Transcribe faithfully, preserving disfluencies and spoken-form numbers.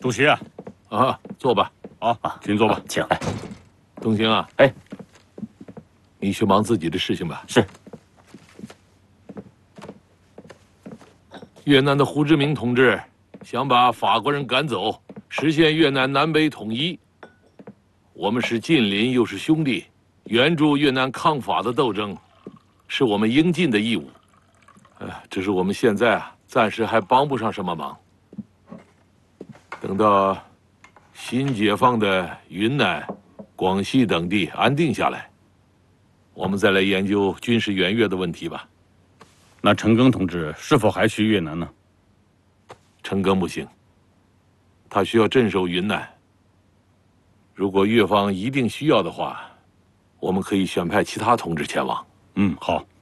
主席啊， 啊，坐吧。 好，请坐吧。 请。 东兴啊， 哎， 你去忙自己的事情吧。 是。 越南的胡志明同志想把法国人赶走，实现越南南北统一。我们是近邻又是兄弟，援助越南抗法的斗争，是我们应尽的义务。呃，只是我们现在啊，暂时还帮不上什么忙。等到新解放的云南、广西等地安定下来，我们再来研究军事援越的问题吧。 那陈赓同志是否还去越南呢？ 陈赓不行，他需要镇守云南。如果越方一定需要的话，我们可以选派其他同志前往。 嗯，好。